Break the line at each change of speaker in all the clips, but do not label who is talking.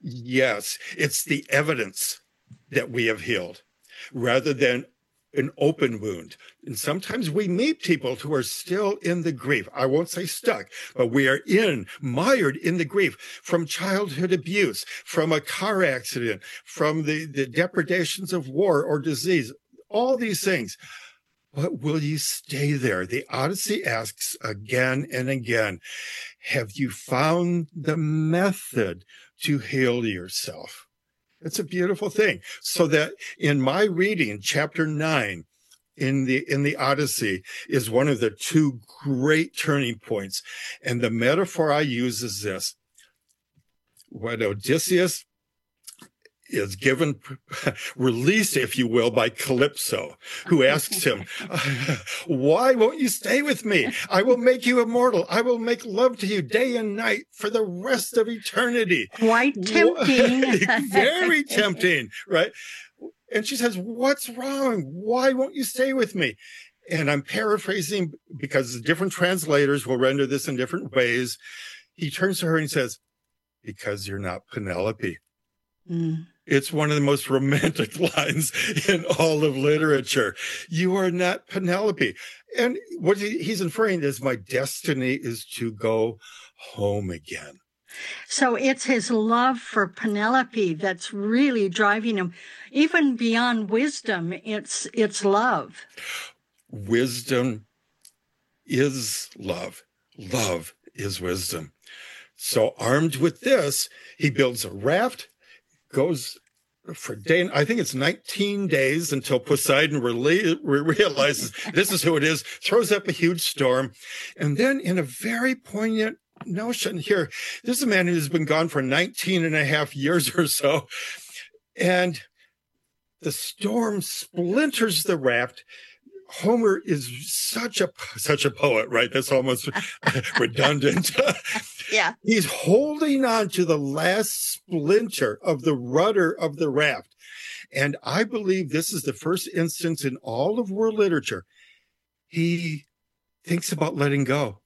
Yes, it's the evidence that we have healed rather than an open wound. And sometimes we meet people who are still in the grief. I won't say stuck, but we are mired in the grief from childhood abuse, from a car accident, from the depredations of war or disease, all these things. But will you stay there? The Odyssey asks again and again, have you found the method to heal yourself? It's a beautiful thing. So that in my reading, chapter 9 in the Odyssey is one of the two great turning points. And the metaphor I use is this. When Odysseus is given, released, if you will, by Calypso, who asks him, why won't you stay with me? I will make you immortal. I will make love to you day and night for the rest of eternity.
Quite tempting.
Very tempting, right? And she says, what's wrong? Why won't you stay with me? And I'm paraphrasing because different translators will render this in different ways. He turns to her and says, because you're not Penelope. Mm. It's one of the most romantic lines in all of literature. You are not Penelope. And what he's inferring is my destiny is to go home again.
So it's his love for Penelope that's really driving him. Even beyond wisdom, it's love.
Wisdom is love. Love is wisdom. So armed with this, he builds a raft, goes for day, I think it's 19 days until Poseidon realizes this is who it is, throws up a huge storm. And then in a very poignant notion here, this is a man who's been gone for 19 and a half years or so. And the storm splinters the raft. Homer is such a poet, right? That's almost redundant.
Yeah.
He's holding on to the last splinter of the rudder of the raft. And I believe this is the first instance in all of world literature. He thinks about letting go.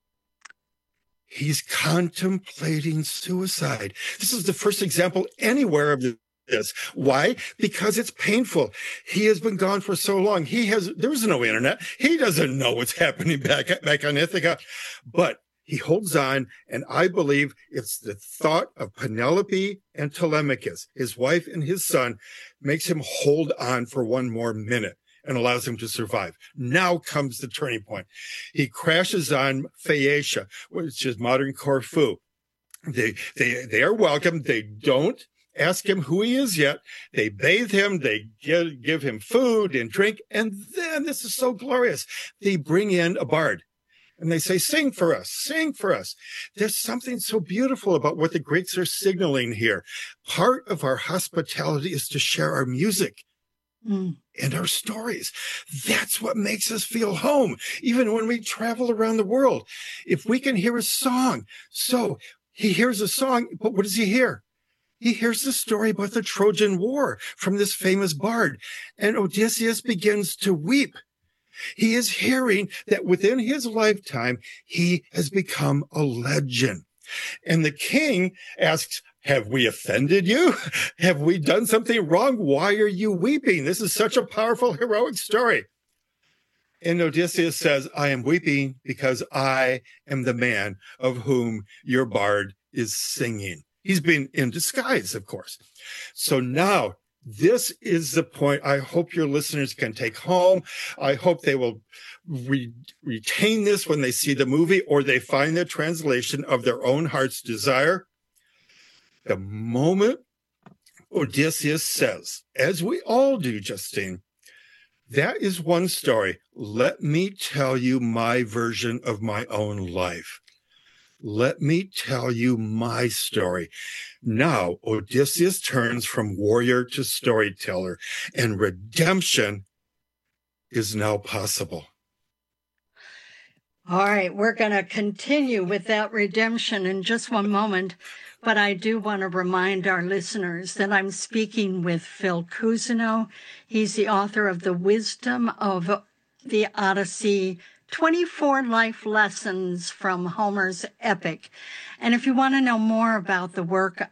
He's contemplating suicide. This is the first example anywhere of this. Why? Because it's painful. He has been gone for so long. There's no internet. He doesn't know what's happening back on Ithaca, but he holds on. And I believe it's the thought of Penelope and Telemachus, his wife and his son, makes him hold on for one more minute and allows him to survive. Now comes the turning point. He crashes on Phaeacia, which is modern Corfu. They are welcome. They don't ask him who he is yet. They bathe him. They give him food and drink. And then, this is so glorious, they bring in a bard. And they say, sing for us, sing for us. There's something so beautiful about what the Greeks are signaling here. Part of our hospitality is to share our music and our stories. That's what makes us feel home, even when we travel around the world. If we can hear a song. So he hears a song, but what does he hear? He hears the story about the Trojan War from this famous bard. And Odysseus begins to weep. He is hearing that within his lifetime, he has become a legend. And the king asks, have we offended you? Have we done something wrong? Why are you weeping? This is such a powerful, heroic story. And Odysseus says, I am weeping because I am the man of whom your bard is singing. He's been in disguise, of course. So now, this is the point I hope your listeners can take home. I hope they will retain this when they see the movie or they find the translation of their own heart's desire. The moment Odysseus says, as we all do, Justine, that is one story. Let me tell you my version of my own life. Let me tell you my story. Now, Odysseus turns from warrior to storyteller, and redemption is now possible.
All right, we're going to continue with that redemption in just one moment, but I do want to remind our listeners that I'm speaking with Phil Cousineau. He's the author of The Wisdom of the Odyssey, 24 Life Lessons from Homer's Epic. And if you want to know more about the work